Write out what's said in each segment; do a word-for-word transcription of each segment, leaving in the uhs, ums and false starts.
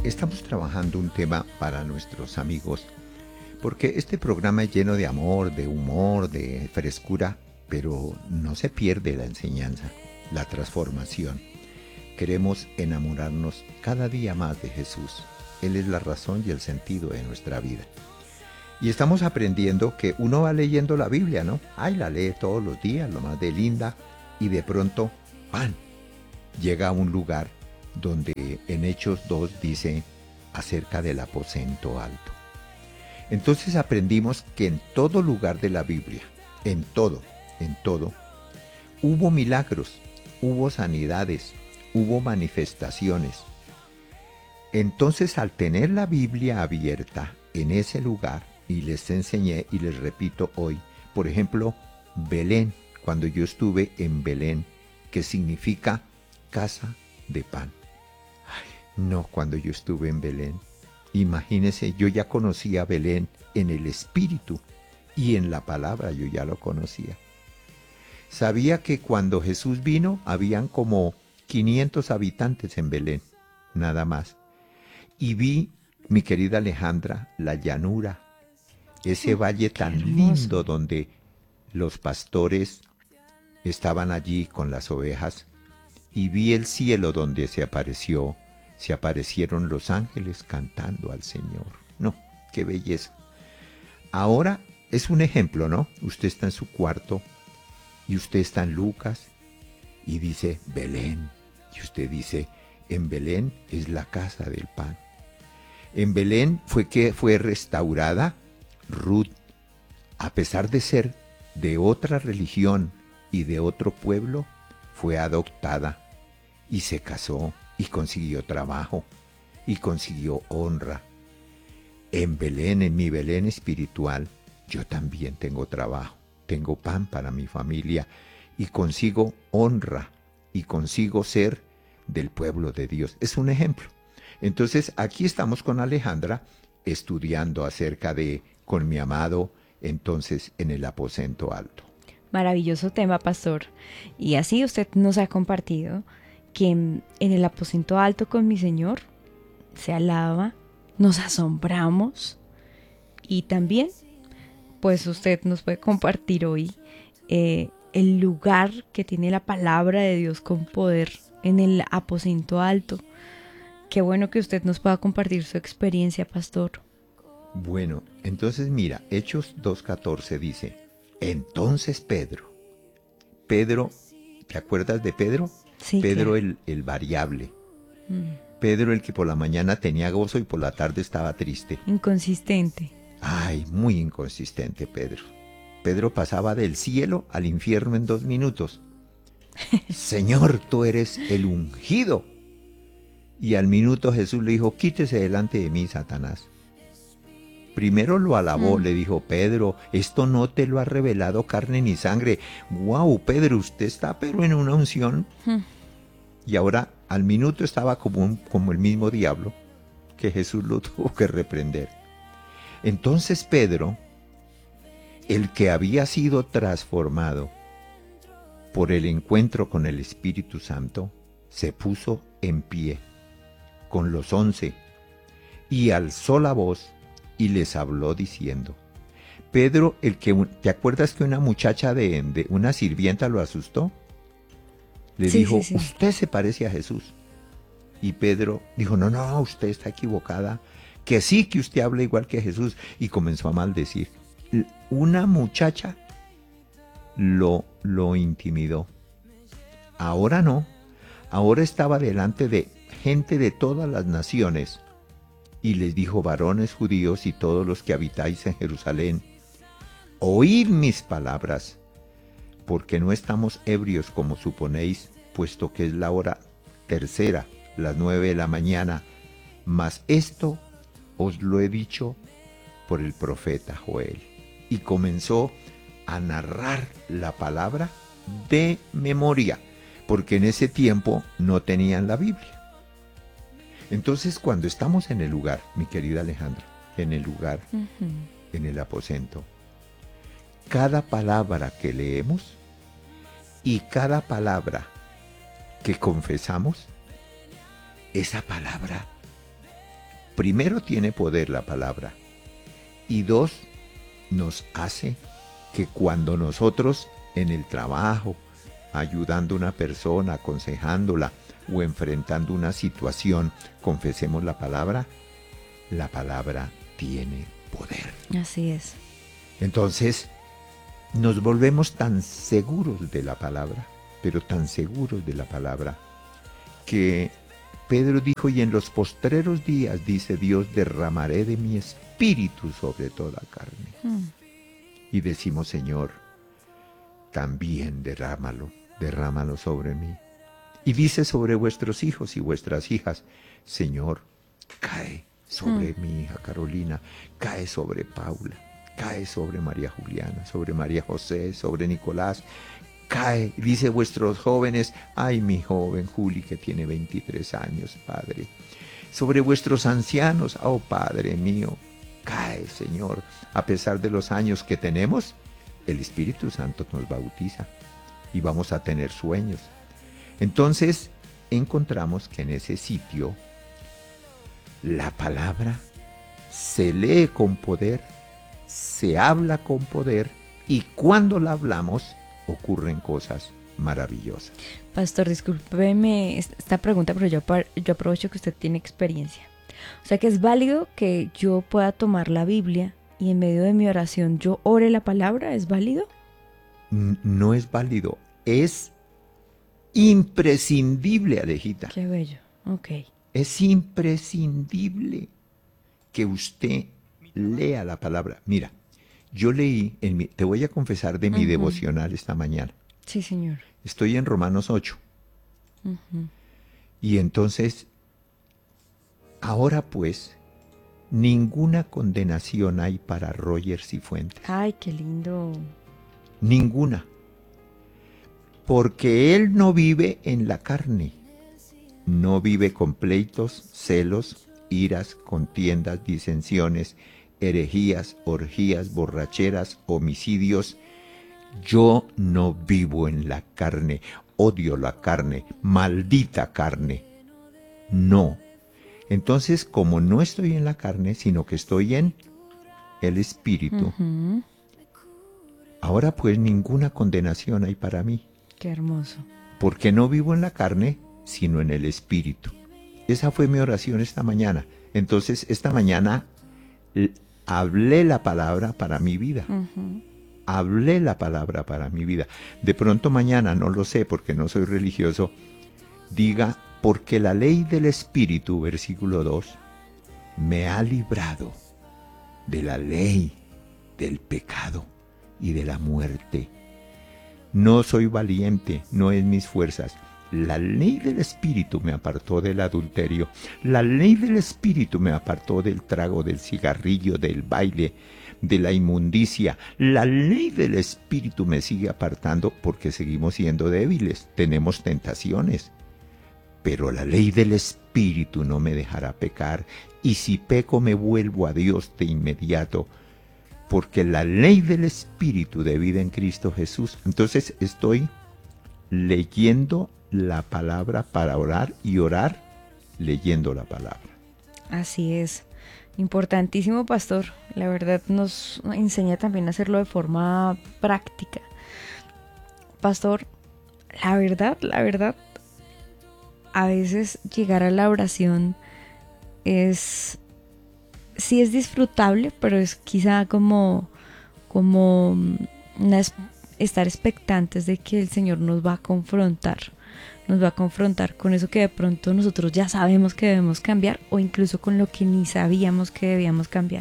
Estamos trabajando un tema para nuestros amigos, porque este programa es lleno de amor, de humor, de frescura, pero no se pierde la enseñanza, la transformación. Queremos enamorarnos cada día más de Jesús. Él es la razón y el sentido de nuestra vida. Y estamos aprendiendo que uno va leyendo la Biblia, ¿no? Ay, la lee todos los días, lo más de linda, y de pronto, ¡pan!, llega a un lugar donde en Hechos dos dice acerca del aposento alto. Entonces aprendimos que en todo lugar de la Biblia, en todo, en todo, hubo milagros, hubo sanidades, hubo manifestaciones. Entonces, al tener la Biblia abierta en ese lugar, y les enseñé y les repito hoy, por ejemplo, Belén, cuando yo estuve en Belén, que significa casa de pan. Ay, no, cuando yo estuve en Belén, imagínense, yo ya conocía Belén en el espíritu y en la palabra yo ya lo conocía. Sabía que cuando Jesús vino, habían como quinientos habitantes en Belén, nada más. Y vi, mi querida Alejandra, la llanura, ese valle tan lindo donde los pastores estaban allí con las ovejas, y vi el cielo donde se apareció, se aparecieron los ángeles cantando al Señor. No, qué belleza. Ahora es un ejemplo, ¿no? Usted está en su cuarto y usted está en Lucas y dice Belén, y usted dice, en Belén es la casa del pan. En Belén fue que fue restaurada Ruth, a pesar de ser de otra religión y de otro pueblo, fue adoptada y se casó y consiguió trabajo y consiguió honra. En Belén, en mi Belén espiritual, yo también tengo trabajo, tengo pan para mi familia y consigo honra y consigo ser del pueblo de Dios. Es un ejemplo. Entonces, aquí estamos con Alejandra estudiando acerca de con mi amado, entonces en el aposento alto. Maravilloso tema, pastor. Y así usted nos ha compartido que en el aposento alto con mi Señor se alaba, nos asombramos y también, pues usted nos puede compartir hoy eh, el lugar que tiene la palabra de Dios con poder en el aposento alto. Qué bueno que usted nos pueda compartir su experiencia, pastor. Bueno, entonces mira, Hechos dos catorce dice, entonces Pedro, Pedro, ¿te acuerdas de Pedro? Sí, Pedro claro. el, el variable, Mm. Pedro el que por la mañana tenía gozo y por la tarde estaba triste. Inconsistente. Ay, muy inconsistente Pedro. Pedro pasaba del cielo al infierno en dos minutos. Señor, tú eres el ungido. Y al minuto Jesús le dijo, quítese delante de mí, Satanás. Primero lo alabó, Mm. le dijo, Pedro, esto no te lo ha revelado carne ni sangre. Guau, Pedro, usted está pero en una unción. Mm. Y ahora al minuto estaba como, un, como el mismo diablo, que Jesús lo tuvo que reprender. Entonces Pedro, el que había sido transformado por el encuentro con el Espíritu Santo, se puso en pie con los once y alzó la voz y les habló diciendo, Pedro, el que, ¿te acuerdas que una muchacha de, de una sirvienta lo asustó? Le Sí, dijo, sí, sí. usted se parece a Jesús. Y Pedro dijo, no, no, usted está equivocada, que sí, que usted habla igual que Jesús. Y comenzó a maldecir. Una muchacha lo, lo intimidó. Ahora no, ahora estaba delante de gente de todas las naciones. Y les dijo, varones judíos y todos los que habitáis en Jerusalén, oíd mis palabras, porque no estamos ebrios como suponéis, puesto que es la hora tercera, las nueve de la mañana, mas esto os lo he dicho por el profeta Joel. Y comenzó a narrar la palabra de memoria, porque en ese tiempo no tenían la Biblia. Entonces, cuando estamos en el lugar, mi querida Alejandra, en el lugar, Uh-huh. en el aposento, cada palabra que leemos y cada palabra que confesamos, esa palabra primero tiene poder la palabra y dos, nos hace que cuando nosotros en el trabajo, ayudando a una persona, aconsejándola o enfrentando una situación, confesemos la palabra, la palabra tiene poder. Así es. Entonces, nos volvemos tan seguros de la palabra, pero tan seguros de la palabra, que Pedro dijo, y en los postreros días, dice Dios, derramaré de mi espíritu sobre toda carne. Mm. Y decimos, Señor, también derrámalo, derrámalo sobre mí. Y dice sobre vuestros hijos y vuestras hijas, Señor, cae sobre mm. mi hija Carolina, cae sobre Paula, cae sobre María Juliana, sobre María José, sobre Nicolás, cae, dice vuestros jóvenes, ay mi joven Juli que tiene veintitrés años, Padre, sobre vuestros ancianos, oh Padre mío, cae Señor, a pesar de los años que tenemos, el Espíritu Santo nos bautiza y vamos a tener sueños. Entonces encontramos que en ese sitio la palabra se lee con poder, se habla con poder y cuando la hablamos ocurren cosas maravillosas. Pastor, discúlpeme esta pregunta, pero yo, yo aprovecho que usted tiene experiencia. O sea que es válido que yo pueda tomar la Biblia y en medio de mi oración yo ore la palabra, ¿es válido? No es válido, es imprescindible, Alejita. Qué bello, ok. Es imprescindible que usted lea la palabra. Mira, yo leí, en mi, te voy a confesar de mi uh-huh. devocional esta mañana. Sí, señor. Estoy en Romanos ocho. Uh-huh. Y entonces, ahora pues, ninguna condenación hay para Roger Cifuentes. Ay, qué lindo. Ninguna. Porque él no vive en la carne. No vive con pleitos, celos, iras, contiendas, disensiones, herejías, orgías, borracheras, homicidios. Yo no vivo en la carne, odio la carne, maldita carne. No. Entonces, como no estoy en la carne, sino que estoy en el Espíritu, uh-huh. ahora pues ninguna condenación hay para mí. Qué hermoso. Porque no vivo en la carne, sino en el Espíritu. Esa fue mi oración esta mañana. Entonces, esta mañana hablé la palabra para mi vida. Uh-huh. Hablé la palabra para mi vida. De pronto mañana, no lo sé porque no soy religioso, diga, porque la ley del Espíritu, versículo dos, me ha librado de la ley, del pecado y de la muerte. No soy valiente, no es mis fuerzas. La ley del Espíritu me apartó del adulterio. La ley del Espíritu me apartó del trago, del cigarrillo, del baile, de la inmundicia. La ley del Espíritu me sigue apartando porque seguimos siendo débiles, tenemos tentaciones. Pero la ley del Espíritu no me dejará pecar. Y si peco me vuelvo a Dios de inmediato. Porque la ley del Espíritu de vida en Cristo Jesús. Entonces estoy leyendo la palabra para orar y orar leyendo la palabra. Así es. Importantísimo, pastor. La verdad nos enseña también a hacerlo de forma práctica. Pastor, la verdad, la verdad, a veces llegar a la oración es, sí es disfrutable, pero es quizá como, como una, estar expectantes de que el Señor nos va a confrontar. Nos va a confrontar con eso que de pronto nosotros ya sabemos que debemos cambiar o incluso con lo que ni sabíamos que debíamos cambiar.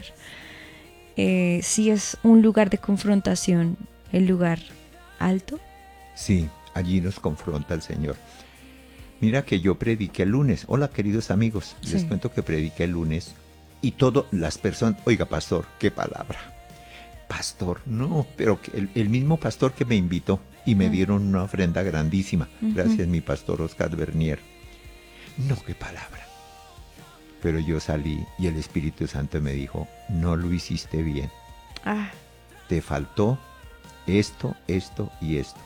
Eh, sí es un lugar de confrontación, el lugar alto. Sí, allí nos confronta el Señor. Mira que yo prediqué el lunes. Hola, queridos amigos. Sí. Les cuento que prediqué el lunes y todas las personas, oiga, pastor, qué palabra. Pastor, no, pero el, el mismo pastor que me invitó y me uh-huh. dieron una ofrenda grandísima. Uh-huh. Gracias, mi pastor Oscar Bernier. No, qué palabra. Pero yo salí y el Espíritu Santo me dijo, no lo hiciste bien. Ah. Te faltó esto, esto y esto.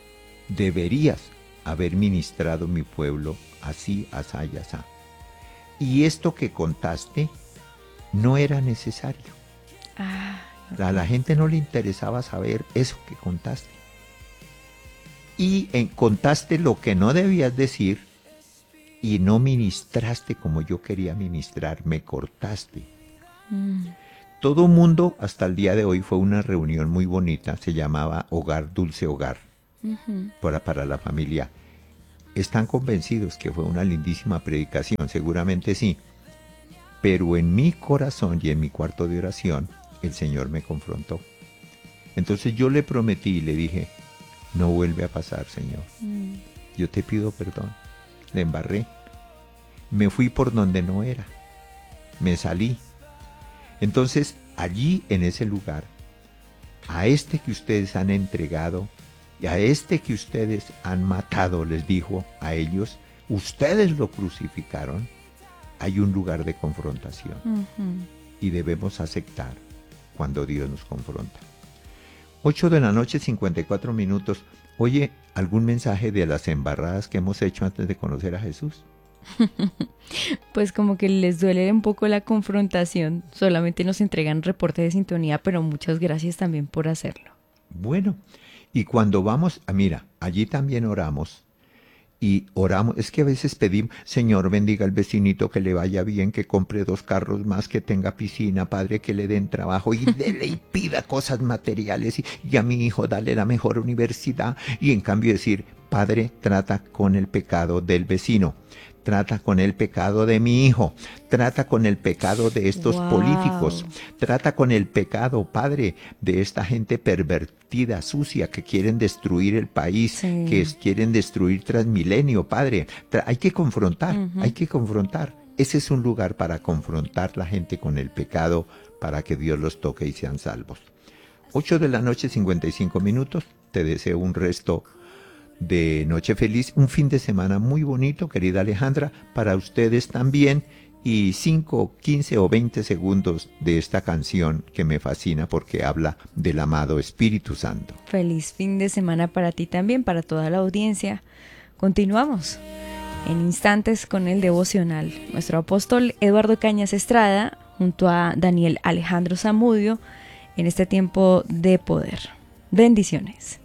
Deberías haber ministrado mi pueblo así, asá y asá. y esto que contaste no era necesario. Ah, A la gente no le interesaba saber eso que contaste. Y en, contaste lo que no debías decir y no ministraste como yo quería ministrar, me cortaste. mm, Todo mundo hasta el día de hoy fue una reunión muy bonita, se llamaba Hogar Dulce Hogar, ujú. para, para la familia. ¿Están convencidos que fue una lindísima predicación? Seguramente sí. Pero en mi corazón y en mi cuarto de oración, el Señor me confrontó. Entonces yo le prometí y le dije, no vuelve a pasar, Señor. Mm. Yo te pido perdón. Le embarré. Me fui por donde no era. Me salí. Entonces, allí en ese lugar, a este que ustedes han entregado y a este que ustedes han matado, les dijo a ellos, ustedes lo crucificaron, hay un lugar de confrontación Ujú. y debemos aceptar cuando Dios nos confronta. ocho de la noche, cincuenta y cuatro minutos. Oye, ¿algún mensaje de las embarradas que hemos hecho antes de conocer a Jesús? Pues como que les duele un poco la confrontación, solamente nos entregan reporte de sintonía, pero muchas gracias también por hacerlo. Bueno, y cuando vamos, ah, mira, allí también oramos. Y oramos, es que a veces pedimos, Señor, bendiga al vecinito, que le vaya bien, que compre dos carros más, que tenga piscina, Padre, que le den trabajo, y dele y pida cosas materiales, y, y a mi hijo dale la mejor universidad, y en cambio decir, Padre, trata con el pecado del vecino, trata con el pecado de mi hijo, trata con el pecado de estos Wow. políticos, trata con el pecado, Padre, de esta gente pervertida, sucia, que quieren destruir el país, Sí. que es- quieren destruir Transmilenio, Padre. Tra- hay que confrontar, Ujú. hay que confrontar. Ese es un lugar para confrontar la gente con el pecado, para que Dios los toque y sean salvos. ocho de la noche, cincuenta y cinco minutos. Te deseo un resto de noche feliz, un fin de semana muy bonito, querida Alejandra, para ustedes también. Y cinco, quince o veinte segundos de esta canción que me fascina porque habla del amado Espíritu Santo. Feliz fin de semana para ti también, para toda la audiencia. Continuamos en instantes con el devocional. Nuestro apóstol Eduardo Cañas Estrada junto a Daniel Alejandro Zamudio en este tiempo de poder. Bendiciones.